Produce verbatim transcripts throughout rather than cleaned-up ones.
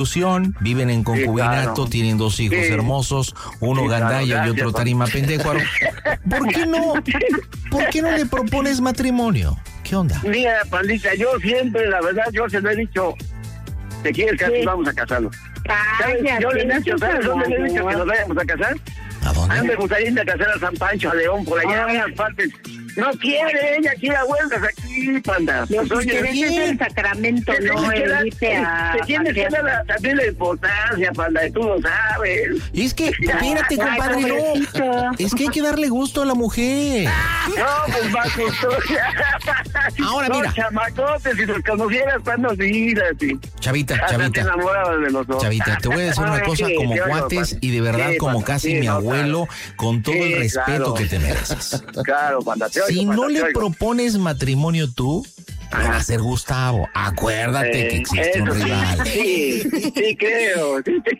viven en concubinato, sí, claro. Tienen dos hijos sí. hermosos, uno sí, gandaya claro, y otro tarima pendecuaro. ¿Por qué no, por qué no le propones matrimonio? ¿Qué onda? Mira, pandita, yo siempre, la verdad, yo se lo he dicho, ¿te quieres casar? Sí. Vamos a casarnos. Calla, yo le he dicho, ¿sabes dónde le he dicho que nos vayamos a casar? ¿A dónde? A mí me gustaría ir a casar a San Pancho, a León, por allá, en las partes. No quiere, ella quiere a vueltas aquí, panda. Lo que quiere es el sacramento, no el irte a... Te tienes que dar también la importancia, panda, y tú lo sabes. Es que, espérate, compadre, no. Es que hay que darle gusto a la mujer. No, pues va justo. Ahora, mira. Los chamacotes, si los conocieras, cuando vidas, sí. Chavita, chavita. De los dos. Chavita, te voy a decir una cosa, como cuates y de verdad como casi mi abuelo, con todo el respeto que te mereces. Claro, panda. Si no le propones matrimonio tú, le va a ser Gustavo. Acuérdate eh, que existe un rival. Sí, sí creo.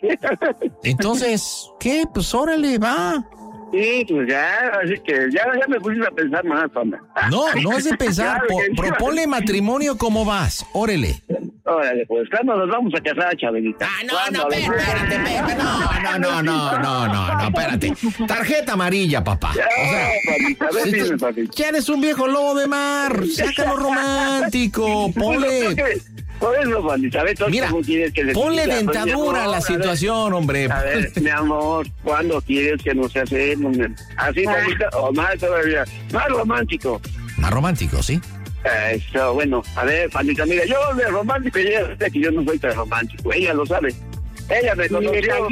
Entonces, ¿qué? Pues órale, va. Sí, pues ya, así que ya, ya me pusiste a pensar más, panda. No, no es de pensar. Claro, po, proponle matrimonio como vas. Órale. Órale, pues, ¿cuándo nos vamos a casar, Chabelita? Ah, no, no, espérate, espérate, no, no, no, no, no, no, no, espérate. Tarjeta amarilla, papá. Ya, o sea, papita, a ver, si dime, papita. Ya eres un viejo lobo de mar, sácalo romántico, ponle... Por eso, pandita, a ver, mira, ¿cómo quieres que le ponle diga? dentadura a la situación, hombre. A ver, mi amor, ¿cuándo quieres que nos hacemos? Así, pandita, o más todavía, más romántico. Más romántico, ¿sí? Eso, bueno, a ver, pandita, mira, yo de romántico, ella sabe que yo no soy tan romántico, ella lo sabe. Ella me conoció.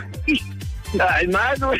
Ay, más, no.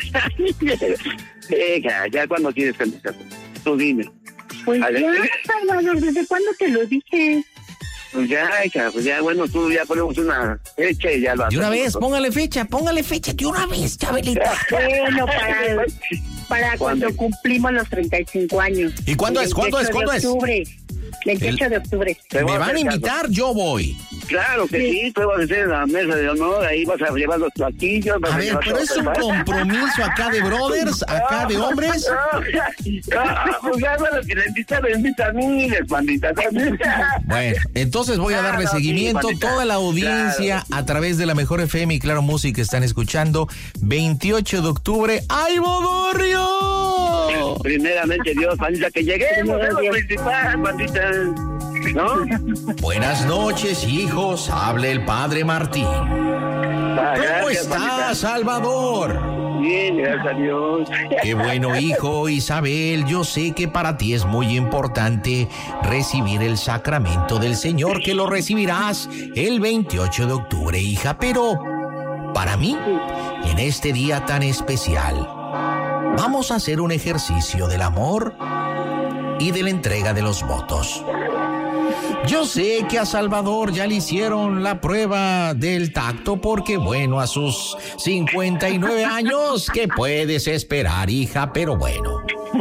Venga, ya cuando quieres que nos casemos. Tú dime. Pues ya, Salvador, ¿desde cuándo te lo dije? Pues ya, hija, pues ya, bueno, tú ya ponemos una fecha y ya lo hacemos. De una vez, póngale fecha, póngale fecha, de una vez, Chabelita. Bueno, para, para cuando cumplimos los treinta y cinco años. ¿Y cuándo es? ¿Cuándo es? ¿Cuándo es? veintiocho de octubre. ¿Me van a invitar? Yo voy. Claro que sí, sí, tú vas a hacer la mesa de honor, ahí vas a llevar los platillos. A, a ver, pero es un compromiso acá de brothers, acá de hombres. Ah, pues ya, bueno, que le invitan, le invitan a mí, pandita también. Bueno, entonces voy a darle ah, no, seguimiento. Sí, toda la audiencia claro. A través de la Mejor F M y Claro Música están escuchando. veintiocho de octubre, ¡ay, Bodorrio! Primeramente, Dios, pandita, que lleguemos a lo principal, pandita. ¿No? Buenas noches, hijos. Hable el padre Martín. Ah, ¿Cómo gracias, estás, mamita? Salvador? Bien, gracias a Dios. Qué bueno, hijo. Isabel, yo sé que para ti es muy importante recibir el sacramento del Señor, que lo recibirás el veintiocho de octubre, hija. Pero para mí, en este día tan especial, vamos a hacer un ejercicio del amor y de la entrega de los votos. Yo sé que a Salvador ya le hicieron la prueba del tacto porque, bueno, a sus cincuenta y nueve años, ¿qué puedes esperar, hija? Pero bueno.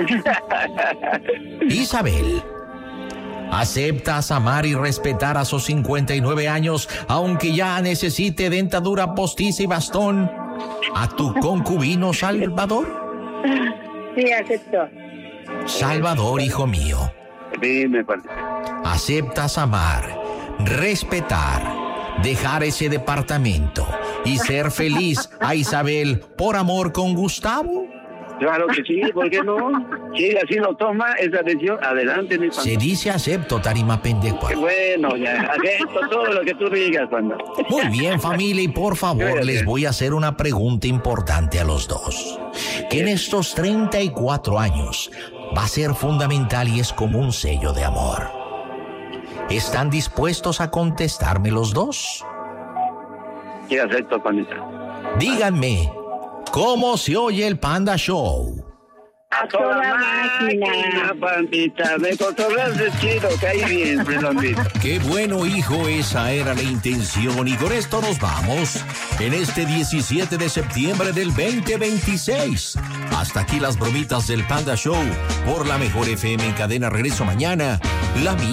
Isabel, ¿aceptas amar y respetar a sus cincuenta y nueve años, aunque ya necesite dentadura postiza y bastón, a tu concubino Salvador? Sí, acepto. Salvador, hijo mío. Dime, padre. ¿Aceptas amar, respetar, dejar ese departamento y ser feliz a Isabel por amor con Gustavo? Claro que sí, ¿por qué no? Si así lo toma, esa decisión, adelante, mi padre. Se dice acepto, tarima pendejo. Bueno, ya, acepto todo lo que tú digas, cuando. Muy bien, familia, y por favor, les voy a hacer una pregunta importante a los dos. Que en estos treinta y cuatro años va a ser fundamental y es como un sello de amor. ¿Están dispuestos a contestarme los dos? Sí, acepto, pandita. Díganme, ¿cómo se oye el Panda Show? A toda máquina, pandita. Me controlaste chido, caí bien, redondito. Qué bueno, hijo, esa era la intención. Y con esto nos vamos en este diecisiete de septiembre del veinte veintiséis. Hasta aquí las bromitas del Panda Show por la Mejor F M en cadena. Regreso mañana. La